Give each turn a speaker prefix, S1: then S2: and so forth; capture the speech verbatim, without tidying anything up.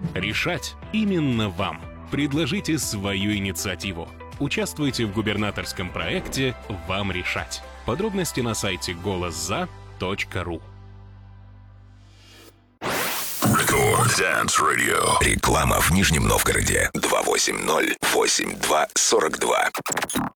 S1: Решать именно вам. Предложите свою инициативу. Участвуйте в губернаторском проекте «Вам решать». Подробности на сайте голос за точка ру.
S2: Рекорд Dance Radio. Реклама в Нижнем Новгороде. два восемь ноль восемь два сорок два.